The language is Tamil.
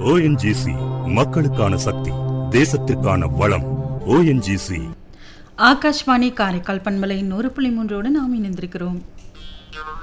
ஓஎன்ஜிசி மக்களுக்கான சக்தி, தேசத்திற்கான வளம். ஓஎன்ஜிசி. ஆகாஷ்வாணி காரைக்கால் பண்பலை 100.3 நாம் இணைந்திருக்கிறோம்.